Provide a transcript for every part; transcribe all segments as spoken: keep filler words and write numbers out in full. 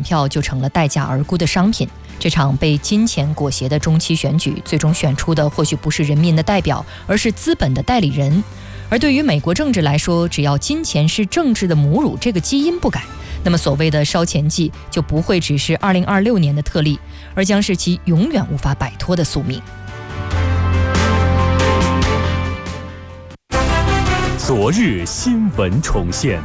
票就成了待价而沽的商品。这场被金钱裹挟的中期选举，最终选出的或许不是人民的代表，而是资本的代理人。而对于美国政治来说，只要金钱是政治的母乳，这个基因不改，那么所谓的烧钱季就不会只是二零二六年的特例，而将是其永远无法摆脱的宿命。 昨日新闻重现，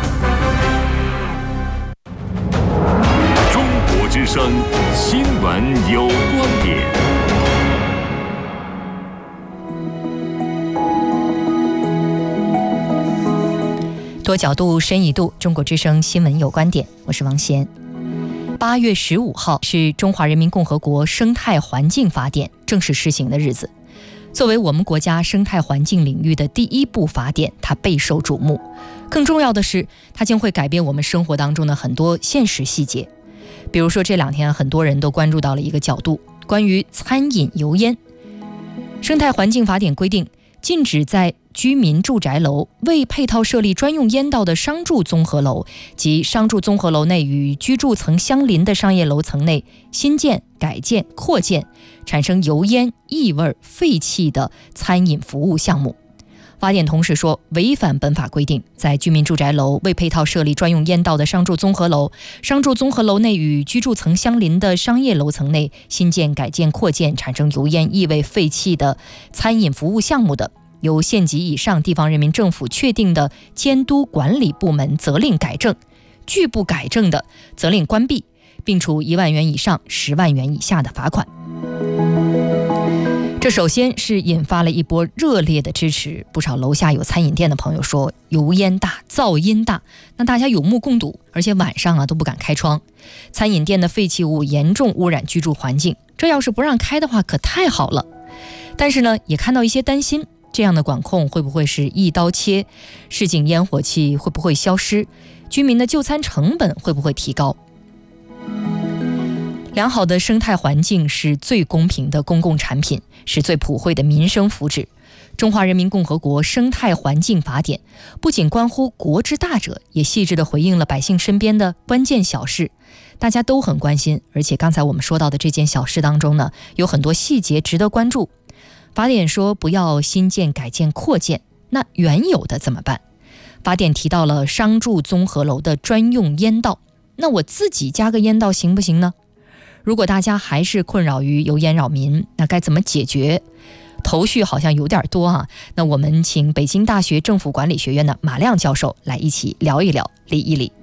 中国之声新闻有观点。 多角度深一度，中国之声新闻有观点，我是王贤。八月十五号是中华人民共和国生态环境法典正式施行的日子。作为我们国家生态环境领域的第一部法典，它备受瞩目。更重要的是，它将会改变我们生活当中的很多现实细节。比如说这两天很多人都关注到了一个角度，关于餐饮油烟。生态环境法典规定，禁止在居民住宅楼未配套设立专用烟道的商住综合楼及商住综合楼内与居住层相邻的商业楼层内新建、改建、扩建产生油烟、异味、废气的餐饮服务项目。法典同时说，违反本法规定，在居民住宅楼未配套设立专用烟道的商住综合楼、商住综合楼内与居住层相邻的商业楼层内新建、改建、扩建产生油烟、异味、废气的餐饮服务项目的，由县级以上地方人民政府确定的监督管理部门责令改正，拒不改正的责令关闭，并处一万元以上十万元以下的罚款。这首先是引发了一波热烈的支持，不少楼下有餐饮店的朋友说油烟大、噪音大，那大家有目共睹，而且晚上啊都不敢开窗。餐饮店的废弃物严重污染居住环境，这要是不让开的话可太好了。但是呢，也看到一些担心，这样的管控会不会是一刀切？市井烟火气会不会消失？居民的就餐成本会不会提高？良好的生态环境是最公平的公共产品，是最普惠的民生福祉。中华人民共和国生态环境法典不仅关乎国之大者，也细致地回应了百姓身边的关键小事，大家都很关心。而且刚才我们说到的这件小事当中呢，有很多细节值得关注。法典说不要新建、改建、扩建，那原有的怎么办？法典提到了商住综合楼的专用烟道，那我自己加个烟道行不行呢？如果大家还是困扰于油烟扰民，那该怎么解决？头绪好像有点多啊。那我们请北京大学政府管理学院的马亮教授来一起聊一聊、理一理。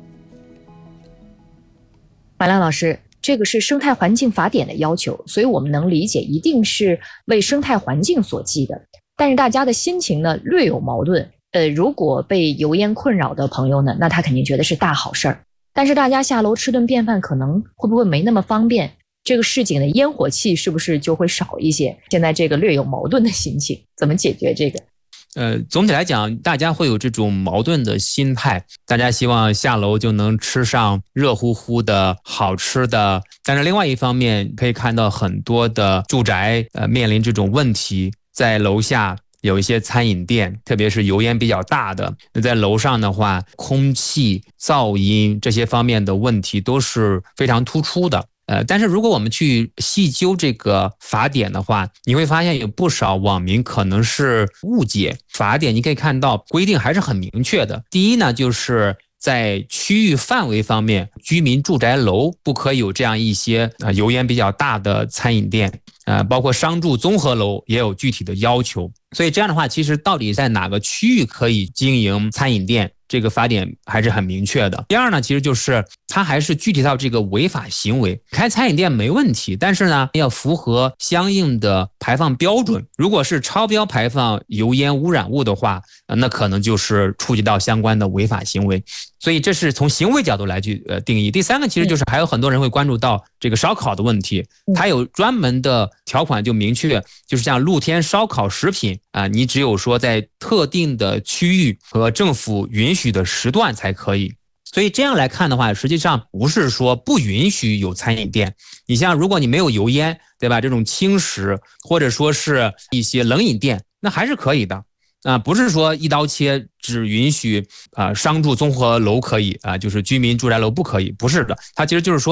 马亮老师，这个是生态环境法典的要求，所以我们能理解一定是为生态环境所系的。但是大家的心情呢略有矛盾。呃，如果被油烟困扰的朋友呢，那他肯定觉得是大好事儿。但是大家下楼吃顿便饭可能会不会没那么方便？这个市井的烟火气是不是就会少一些？现在这个略有矛盾的心情，怎么解决这个？ 呃，总体来讲，大家会有这种矛盾的心态，大家希望下楼就能吃上热乎乎的好吃的，但是另外一方面可以看到很多的住宅呃面临这种问题，在楼下有一些餐饮店，特别是油烟比较大的，那在楼上的话，空气、噪音这些方面的问题都是非常突出的。呃，但是如果我们去细究这个法典的话，你会发现有不少网民可能是误解法典。你可以看到规定还是很明确的。第一呢，就是在区域范围方面，居民住宅楼不可以有这样一些呃油烟比较大的餐饮店，呃，包括商住综合楼也有具体的要求。所以这样的话，其实到底在哪个区域可以经营餐饮店，这个法典还是很明确的。第二呢，其实就是它还是具体到这个违法行为。开餐饮店没问题，但是呢，要符合相应的排放标准。如果是超标排放油烟污染物的话，呃、那可能就是触及到相关的违法行为。所以这是从行为角度来去呃定义。第三个其实就是还有很多人会关注到这个烧烤的问题，它有专门的条款就明确，就是像露天烧烤食品啊，你只有说在特定的区域和政府允许的时段才可以。所以这样来看的话，实际上不是说不允许有餐饮店。你像如果你没有油烟，对吧？这种轻食或者说是一些冷饮店，那还是可以的。啊，不是说一刀切只允许啊、呃、商住综合楼可以啊、呃，就是居民住宅楼不可以，不是的。它其实就是说